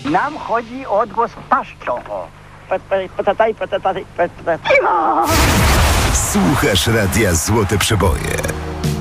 Nam chodzi o odgłos paszczą. O. Słuchasz Radia Złote Przeboje.